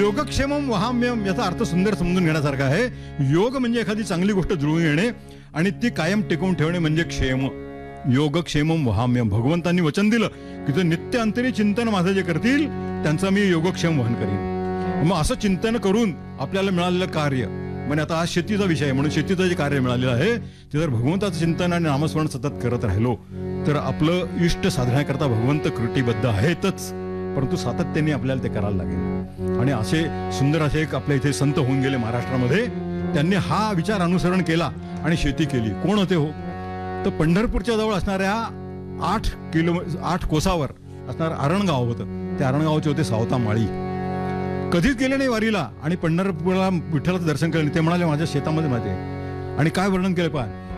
योगक्षेमम वहाम्यम याचा अर्थ सुंदर समजून घेण्यासारखा आहे. योग म्हणजे एखादी चांगली गोष्ट जुळवून येणे आणि ती कायम टिकवून ठेवणे म्हणजे क्षेम. योगक्षेमम वहाम्यम. भगवंतांनी वचन दिलं की ते नित्य अंतरी चिंतन माझं जे करतील त्यांचा मी योगक्षेम वहन करीन. मग असं चिंतन करून आपल्याला मिळालेलं कार्य म्हणजे आता हा शेतीचा विषय आहे म्हणून शेतीचं जे कार्य मिळालेलं आहे ते जर भगवंताचं चिंतन आणि नामस्मरण सतत करत राहिलो तर आपलं इष्ट साधण्याकरता भगवंत कृतीबद्ध आहेतच, परंतु सातत्याने आपल्याला ते करायला लागेल. आणि असे सुंदर असे एक आपल्या इथे संत होऊन गेले महाराष्ट्रामध्ये. त्यांनी हा विचार अनुसरण केला आणि शेती केली. कोण होते हो? तर पंढरपूरच्या जवळ असणाऱ्या 8 कोसावर असणारं आरणगाव होतं. त्या आरणगावचे होते सावता माळी. कधीच गेले नाही वारीला आणि पंढरपूरला विठ्ठलाचं दर्शन केलं. ते म्हणाले माझ्या शेतामध्ये माझे आणि काय वर्णन केलं पहा.